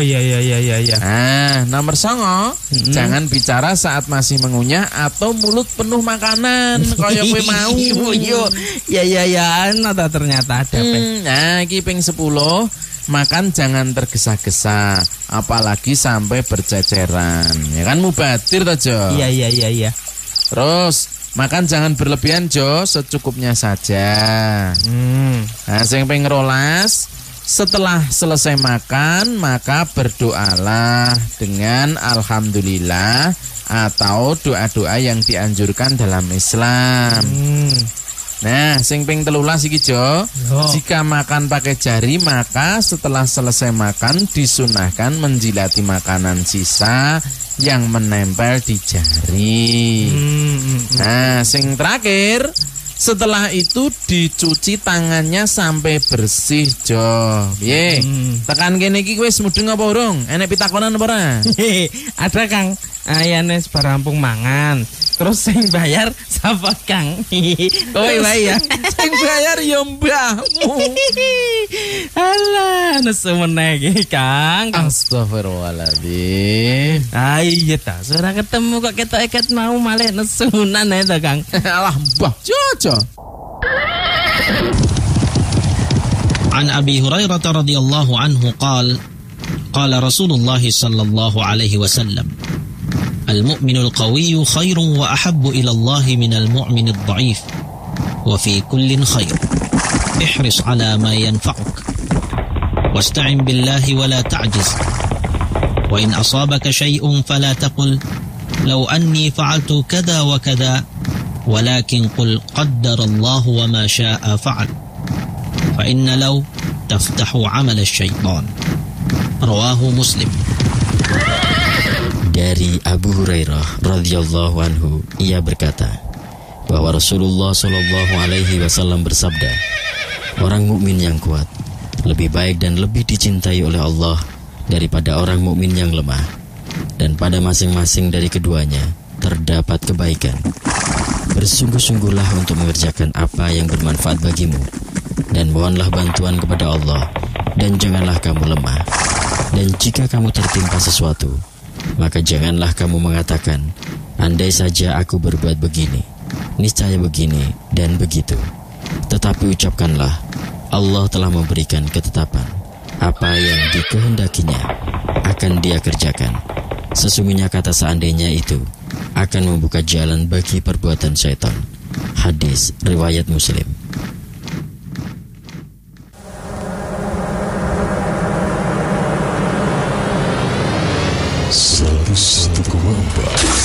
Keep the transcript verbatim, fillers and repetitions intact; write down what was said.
Oh iya iya iya iya iya. Nah, nomor songo, mm-hmm. jangan bicara saat masih mengunyah atau mulut penuh makanan kaya kowe mau. Yo, ya ya ya, nata ternyata ada. Hmm, nah, iki ping sepuluh, makan jangan tergesa-gesa, apalagi sampai berceceran. Ya kan mubadir to, Jo? Iya iya iya iya. Terus makan jangan berlebihan, Jo, secukupnya saja. Hmm. Nah, sing ping rolas, setelah selesai makan maka berdoalah dengan alhamdulillah atau doa-doa yang dianjurkan dalam Islam. Hmm. Nah, sing ping telulas iki, Jo. Oh. Jika makan pakai jari, maka setelah selesai makan disunahkan menjilati makanan sisa yang menempel di jari. Hmm. Nah, sing terakhir, setelah itu dicuci tangannya sampai bersih, Jo. Piye? Hmm. Tekan kene iki wis mudeng apa urung? Enek pitakonan apa ora? Ada, Kang. Ayane barampung mangan. Terus sing bayar sapa, Kang? Kowe wae ya. Sing bayar ya mbahmu. Alah, nesu meneh iki, Kang. Astagfirullahaladzim. Ah iya ta, ora ketemu kok ketok-eket mau malih nesunan ae ta, Kang. Alah, mbah Jojo. An Abi Hurairah radhiyallahu anhu qala qala Rasulullah sallallahu alaihi wasallam المؤمن القوي خير وأحب إلى الله من المؤمن الضعيف وفي كل خير احرص على ما ينفعك واستعن بالله ولا تعجز وإن أصابك شيء فلا تقل لو أني فعلت كذا وكذا ولكن قل قدر الله وما شاء فعل فإن لو تفتح عمل الشيطان رواه مسلم. Dari Abu Hurairah radhiyallahu anhu, ia berkata bahwa Rasulullah shallallahu alaihi wasallam bersabda, orang mukmin yang kuat lebih baik dan lebih dicintai oleh Allah daripada orang mukmin yang lemah, dan pada masing-masing dari keduanya terdapat kebaikan. Bersungguh-sungguhlah untuk mengerjakan apa yang bermanfaat bagimu, dan mohonlah bantuan kepada Allah, dan janganlah kamu lemah. Dan jika kamu tertimpa sesuatu, maka janganlah kamu mengatakan, andai saja aku berbuat begini, niscaya begini dan begitu. Tetapi ucapkanlah, Allah telah memberikan ketetapan. Apa yang dikehendakinya akan dia kerjakan. Sesungguhnya kata seandainya itu akan membuka jalan bagi perbuatan syaitan. Hadis riwayat Muslim. seratus koma empat